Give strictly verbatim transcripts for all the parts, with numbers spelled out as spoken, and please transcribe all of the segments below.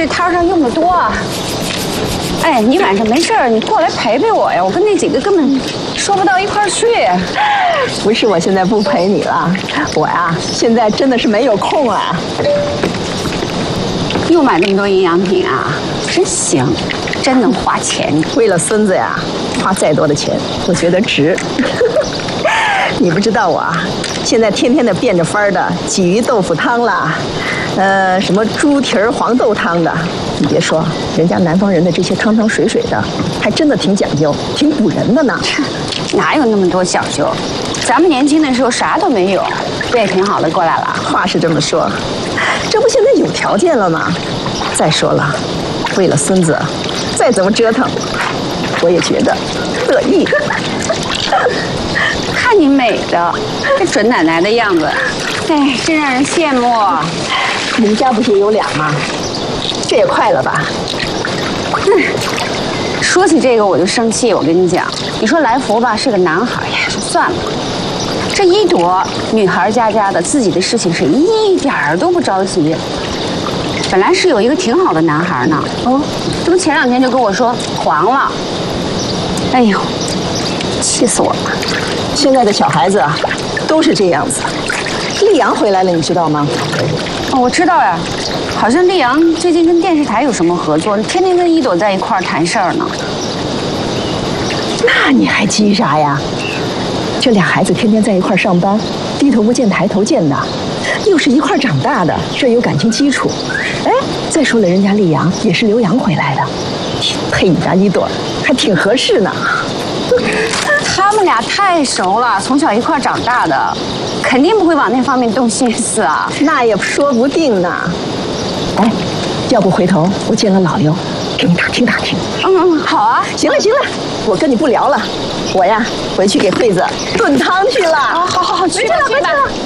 去摊上用的多啊。哎，你晚上没事儿，你过来陪陪我呀！我跟那几个根本说不到一块儿去。 不是我现在不陪你了，我呀现在真的是没有空啊。 又买那么多营养品啊，真行，真能花钱。 为了孙子呀，花再多的钱，我觉得值。你不知道我啊，现在天天的变着法儿的鲫鱼豆腐汤啦，呃，什么猪蹄儿黄豆汤的。你别说，人家南方人的这些汤汤水水的，还真的挺讲究，挺唬人的呢。 哪有那么多讲究？咱们年轻的时候啥都没有，不也挺好的过来了？ 话是这么说，这不现在有条件了吗？再说了，为了孙子，再怎么折腾，我也觉得乐意。 看你美的，这准奶奶的样子，哎，真让人羡慕。 你们家不是也有俩吗？这也快了吧？ 嗯，说起这个我就生气。我跟你讲，你说来福吧是个男孩呀，就算了。这一朵女孩家家的，自己的事情是一点儿都不着急。本来是有一个挺好的男孩呢，哦，这不前两天就跟我说黄了。哎呦，气死我了！ 现在的小孩子啊，都是这样子。丽阳回来了，你知道吗？ 哦，我知道呀，好像丽阳最近跟电视台有什么合作，天天跟一朵在一块儿谈事儿呢。 那你还急啥呀？这俩孩子天天在一块儿上班，低头不见抬头见的，又是一块儿长大的，这有感情基础。哎，再说了，人家丽阳也是留洋回来的，配你家一朵还挺合适呢。 他们俩太熟了，从小一块儿长大的，肯定不会往那方面动心思啊。 那也说不定呢。哎，要不回头我见了老刘，给你打听打听。 嗯嗯，好啊。 行了行了，我跟你不聊了，我呀回去给惠子炖汤去了。 啊，好好好，去吧去吧。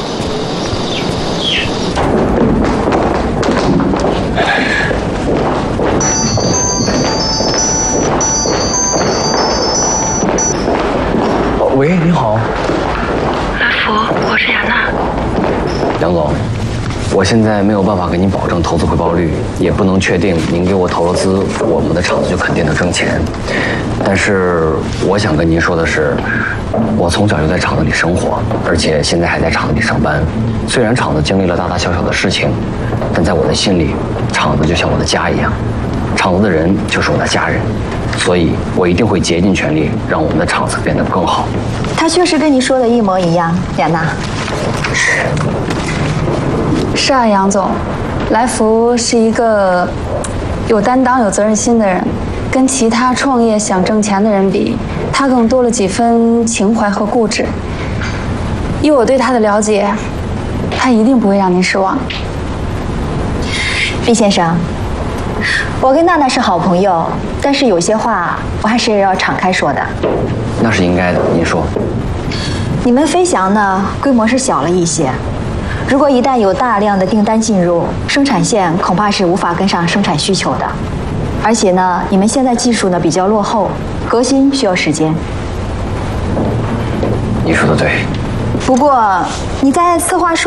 喂，你好。 来福，我是雅娜。 杨总，我现在没有办法给您保证投资回报率，也不能确定您给我投了资，我们的厂子就肯定能挣钱。但是我想跟您说的是，我从小就在厂子里生活，而且现在还在厂子里上班。虽然厂子经历了大大小小的事情，但在我的心里，厂子就像我的家一样，厂子的人就是我的家人。所以我一定会竭尽全力让我们的厂子变得更好。 他确实跟你说的一模一样，雅娜。 是啊，杨总，来福是一个有担当、有责任心的人，跟其他创业想挣钱的人比，他更多了几分情怀和固执。以我对他的了解，他一定不会让您失望。 毕先生，我跟娜娜是好朋友，但是有些话我还是要敞开说的。 那是应该的，您说。 你们飞翔呢，规模是小了一些。如果一旦有大量的订单进入，生产线恐怕是无法跟上生产需求的。而且呢，你们现在技术呢比较落后，革新需要时间。 你说的对。 不过你在策划书